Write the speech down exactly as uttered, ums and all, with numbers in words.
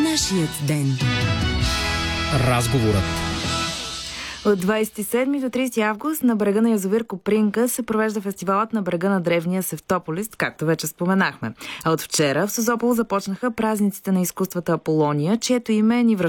нашият ден. Разговорът. От двадесет и седми до тридесети август на брега на язовир Копринка се провежда фестивалът на брега на древния Севтополис, както вече споменахме. А от вчера в Созопол започнаха празниците на изкуствата Аполония, чието име ни връща